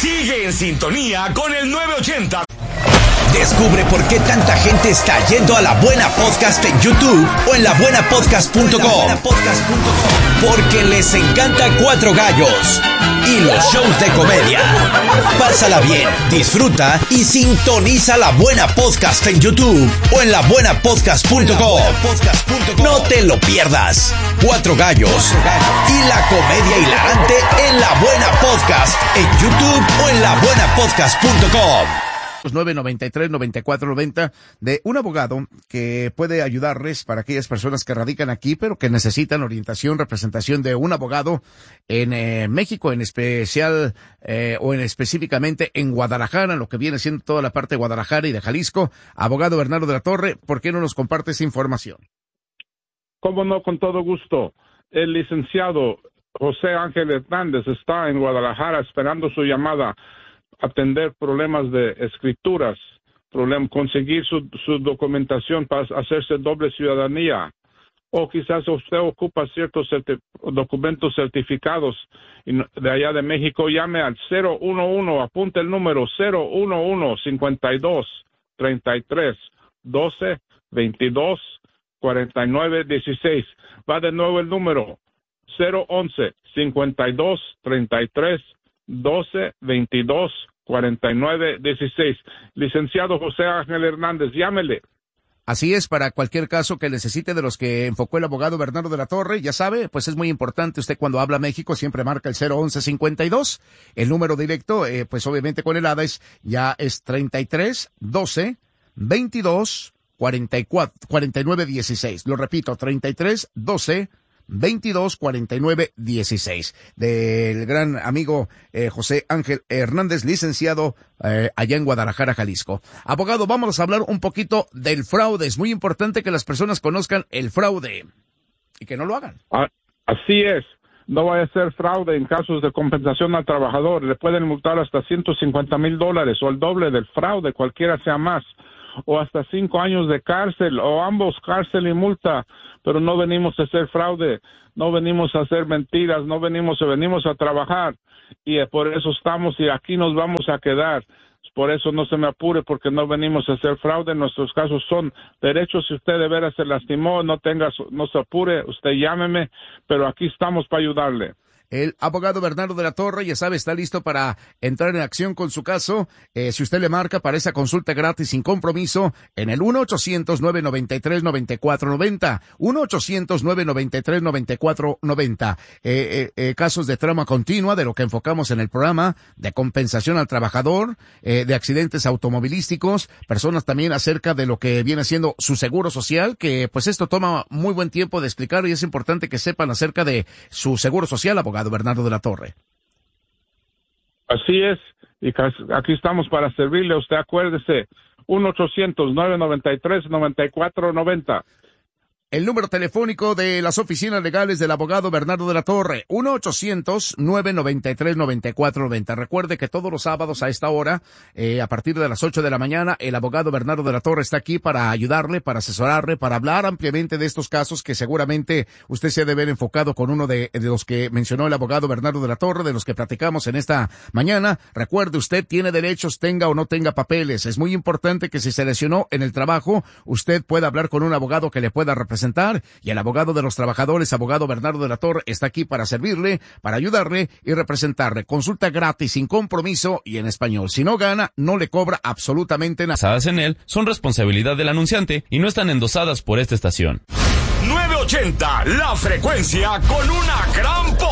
Sigue en sintonía con el 980. Descubre por qué tanta gente está yendo a La Buena Podcast en YouTube o en labuenapodcast.com. Porque les encanta Cuatro Gallos y los shows de comedia. Pásala bien, disfruta y sintoniza La Buena Podcast en YouTube o en labuenapodcast.com. No te lo pierdas. Cuatro Gallos y la comedia hilarante en La Buena Podcast en YouTube o en labuenapodcast.com. 993-9490 de un abogado que puede ayudarles para aquellas personas que radican aquí, pero que necesitan orientación, representación de un abogado en México, en especial o en específicamente en Guadalajara, lo que viene siendo toda la parte de Guadalajara y de Jalisco. Abogado Bernardo de la Torre, ¿por qué no nos comparte esa información? Cómo no, con todo gusto. El licenciado José Ángel Hernández está en Guadalajara esperando su llamada. Atender problemas de escrituras, conseguir su documentación para hacerse doble ciudadanía, o quizás usted ocupa ciertos documentos certificados de allá de México. Llame al 011, apunte el número 011-52-33-12-22-49-16. Va de nuevo el número 011-52-33-12-22-49-16. Licenciado José Ángel Hernández, llámele. Así es, para cualquier caso que necesite de los que enfocó el abogado Bernardo de la Torre, ya sabe, pues es muy importante, usted cuando habla México siempre marca el 011-52, el número directo, pues obviamente con el ADA ya es 33-12-22-49-16. Lo repito, 33-12-22-49-16, del gran amigo José Ángel Hernández, licenciado allá en Guadalajara, Jalisco. Abogado, vamos a hablar un poquito del fraude. Es muy importante que las personas conozcan el fraude y que no lo hagan. Así es. No vaya a ser fraude en casos de compensación al trabajador. Le pueden multar hasta $150,000 o el doble del fraude, cualquiera sea más, o hasta 5 años de cárcel, o ambos, cárcel y multa. Pero no venimos a hacer fraude, no venimos a hacer mentiras, venimos a trabajar, y por eso estamos y aquí nos vamos a quedar. Por eso no se me apure, porque no venimos a hacer fraude. Nuestros casos son derechos. Si usted de veras se lastimó, no se apure, usted llámeme, pero aquí estamos para ayudarle. El abogado Bernardo de la Torre, ya sabe, está listo para entrar en acción con su caso. Si usted le marca para esa consulta gratis sin compromiso en el 1-800-993-9490, 1-800-993-9490. Casos de trauma continua, de lo que enfocamos en el programa, de compensación al trabajador, de accidentes automovilísticos, personas también acerca de lo que viene siendo su seguro social, que pues esto toma muy buen tiempo de explicar y es importante que sepan acerca de su seguro social, abogado Bernardo de la Torre. Así es, y aquí estamos para servirle. Usted acuérdese, 1-800-993-9490. El número telefónico de las oficinas legales del abogado Bernardo de la Torre, 1-800-993-9490. Recuerde que todos los sábados a esta hora, a partir de las 8 de la mañana, el abogado Bernardo de la Torre está aquí para ayudarle, para asesorarle, para hablar ampliamente de estos casos que seguramente usted se ha de ver enfocado con uno de los que mencionó el abogado Bernardo de la Torre, de los que platicamos en esta mañana. Recuerde, usted tiene derechos, tenga o no tenga papeles. Es muy importante que si se lesionó en el trabajo, usted pueda hablar con un abogado que le pueda representar, y el abogado de los trabajadores, abogado Bernardo de la Torre, está aquí para servirle, para ayudarle y representarle. Consulta gratis, sin compromiso y en español. Si no gana, no le cobra absolutamente nada. Basadas en él son responsabilidad del anunciante y no están endosadas por esta estación. 980, la frecuencia con una gran